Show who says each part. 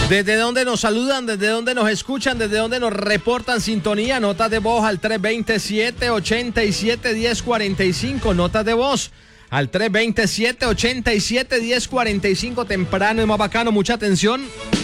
Speaker 1: ¿Desde dónde nos saludan? ¿Desde dónde nos escuchan? ¿Desde dónde nos reportan sintonía? Notas de voz al 327-87-1045. Notas de voz al 327-87-1045. Temprano y más bacano. Mucha atención.